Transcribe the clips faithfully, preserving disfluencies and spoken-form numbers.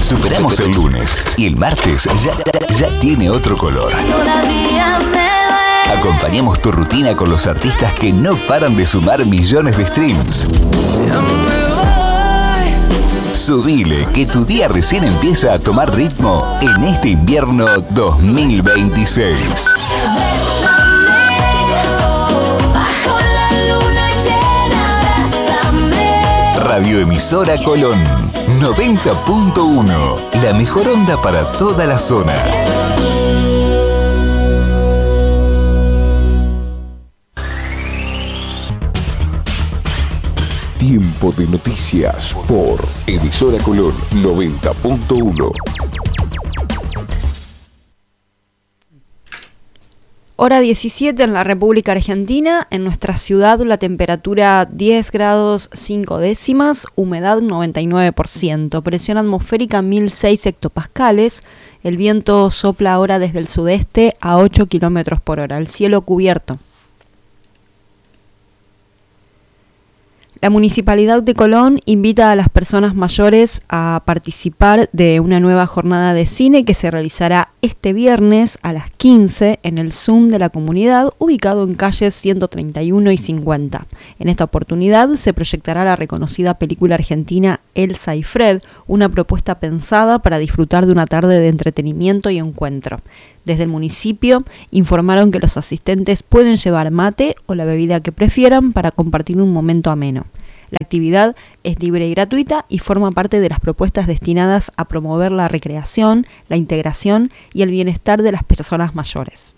Superamos el lunes y el martes ya, ya tiene otro color. Acompañamos tu rutina con los artistas que no paran de sumar millones de streams. Subile, que tu día recién empieza a tomar ritmo en este invierno dos mil veintiséis. Radioemisora Colón, noventa punto uno, la mejor onda para toda la zona. Tiempo de noticias por Emisora Colón noventa punto uno. Hora diecisiete en la República Argentina. En nuestra ciudad la temperatura diez grados cinco décimas, humedad noventa y nueve por ciento, presión atmosférica mil seis hectopascales. El viento sopla ahora desde el sudeste a ocho kilómetros por hora. El cielo cubierto. La Municipalidad de Colón invita a las personas mayores a participar de una nueva jornada de cine que se realizará este viernes a las quince en el Zoom de la comunidad, ubicado en calles ciento treinta y uno y cincuenta. En esta oportunidad se proyectará la reconocida película argentina Elsa y Fred, una propuesta pensada para disfrutar de una tarde de entretenimiento y encuentro. Desde el municipio informaron que los asistentes pueden llevar mate o la bebida que prefieran para compartir un momento ameno. La actividad es libre y gratuita y forma parte de las propuestas destinadas a promover la recreación, la integración y el bienestar de las personas mayores.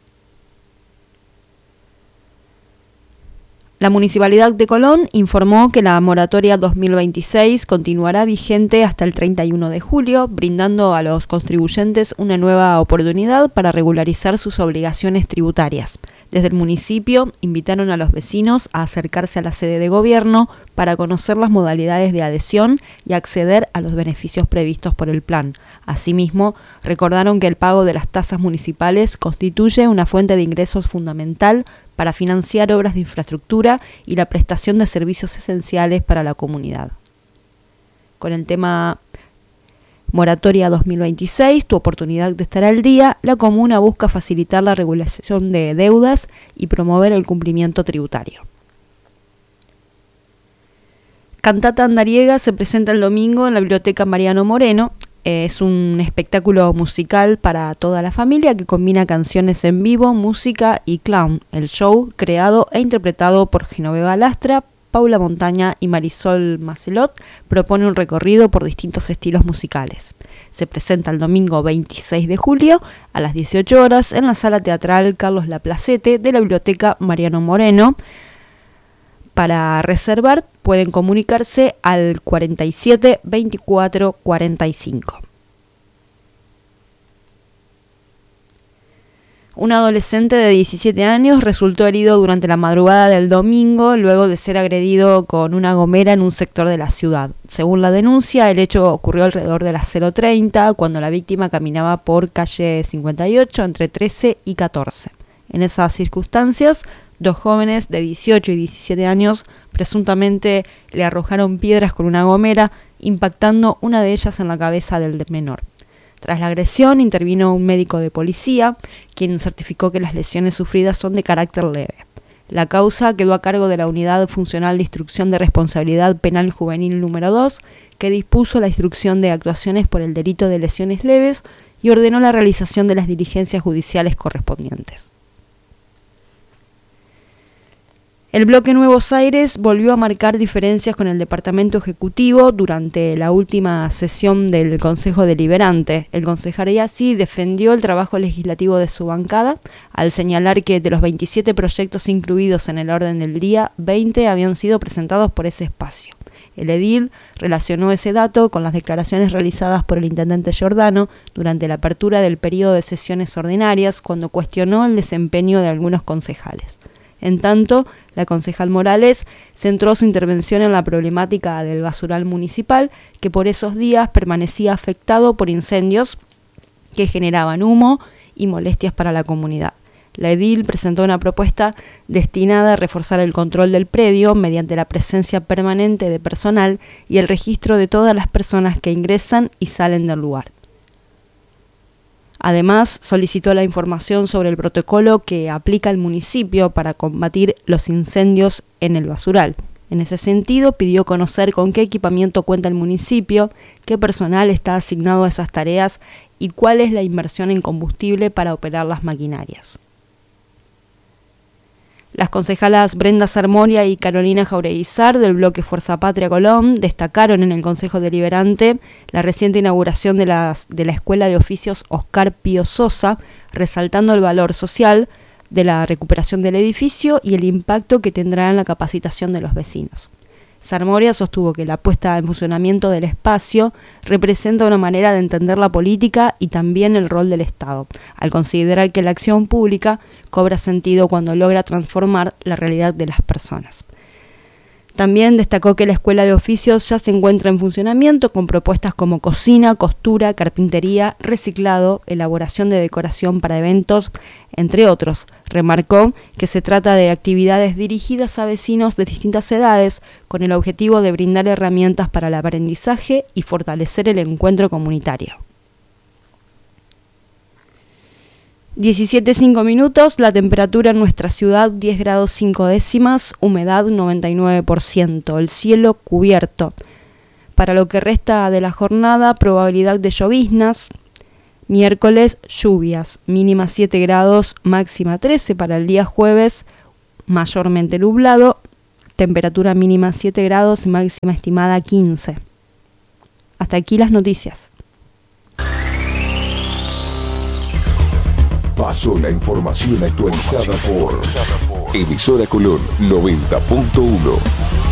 La Municipalidad de Colón informó que la moratoria dos mil veintiséis continuará vigente hasta el treinta y uno de julio, brindando a los contribuyentes una nueva oportunidad para regularizar sus obligaciones tributarias. Desde el municipio invitaron a los vecinos a acercarse a la sede de gobierno para conocer las modalidades de adhesión y acceder a los beneficios previstos por el plan. Asimismo, recordaron que el pago de las tasas municipales constituye una fuente de ingresos fundamental para financiar obras de infraestructura y la prestación de servicios esenciales para la comunidad. Con el tema Moratoria dos mil veintiséis, tu oportunidad de estar al día, la comuna busca facilitar la regulación de deudas y promover el cumplimiento tributario. Cantata Andariega se presenta el domingo en la Biblioteca Mariano Moreno. Es un espectáculo musical para toda la familia que combina canciones en vivo, música y clown. El show, creado e interpretado por Genoveva Lastra, Paula Montaña y Marisol Macelot, propone un recorrido por distintos estilos musicales. Se presenta el domingo veintiséis de julio a las dieciocho horas en la Sala Teatral Carlos Laplacete de la Biblioteca Mariano Moreno. Para reservar pueden comunicarse al cuarenta y siete veinticuatro cuarenta y cinco. Un adolescente de diecisiete años resultó herido durante la madrugada del domingo luego de ser agredido con una gomera en un sector de la ciudad. Según la denuncia, el hecho ocurrió alrededor de las cero treinta, cuando la víctima caminaba por calle cincuenta y ocho entre trece y catorce. En esas circunstancias, dos jóvenes de dieciocho y diecisiete años presuntamente le arrojaron piedras con una gomera, impactando una de ellas en la cabeza del menor. Tras la agresión, intervino un médico de policía, quien certificó que las lesiones sufridas son de carácter leve. La causa quedó a cargo de la Unidad Funcional de Instrucción de Responsabilidad Penal Juvenil número dos, que dispuso la instrucción de actuaciones por el delito de lesiones leves y ordenó la realización de las diligencias judiciales correspondientes. El bloque Nuevos Aires volvió a marcar diferencias con el Departamento Ejecutivo durante la última sesión del Consejo Deliberante. El concejal Iasi defendió el trabajo legislativo de su bancada al señalar que de los veintisiete proyectos incluidos en el orden del día, veinte habían sido presentados por ese espacio. El edil relacionó ese dato con las declaraciones realizadas por el intendente Giordano durante la apertura del periodo de sesiones ordinarias, cuando cuestionó el desempeño de algunos concejales. En tanto, la concejal Morales centró su intervención en la problemática del basural municipal, que por esos días permanecía afectado por incendios que generaban humo y molestias para la comunidad. La edil presentó una propuesta destinada a reforzar el control del predio mediante la presencia permanente de personal y el registro de todas las personas que ingresan y salen del lugar. Además, solicitó la información sobre el protocolo que aplica el municipio para combatir los incendios en el basural. En ese sentido, pidió conocer con qué equipamiento cuenta el municipio, qué personal está asignado a esas tareas y cuál es la inversión en combustible para operar las maquinarias. Las concejalas Brenda Sarmoria y Carolina Jaureguizar del bloque Fuerza Patria Colón destacaron en el Consejo Deliberante la reciente inauguración de, las, de la Escuela de Oficios Oscar Pío Sosa, resaltando el valor social de la recuperación del edificio y el impacto que tendrá en la capacitación de los vecinos. Sarmoria sostuvo que la puesta en funcionamiento del espacio representa una manera de entender la política y también el rol del Estado, al considerar que la acción pública cobra sentido cuando logra transformar la realidad de las personas. También destacó que la Escuela de Oficios ya se encuentra en funcionamiento con propuestas como cocina, costura, carpintería, reciclado, elaboración de decoración para eventos, entre otros. Remarcó que se trata de actividades dirigidas a vecinos de distintas edades con el objetivo de brindar herramientas para el aprendizaje y fortalecer el encuentro comunitario. diecisiete cinco minutos, la temperatura en nuestra ciudad diez grados cinco décimas, humedad noventa y nueve por ciento, el cielo cubierto. Para lo que resta de la jornada, probabilidad de lloviznas, miércoles lluvias, mínima siete grados, máxima trece para el día jueves, mayormente nublado, temperatura mínima siete grados, máxima estimada quince. Hasta aquí las noticias. Pasó la información actualizada por Emisora Colón noventa punto uno.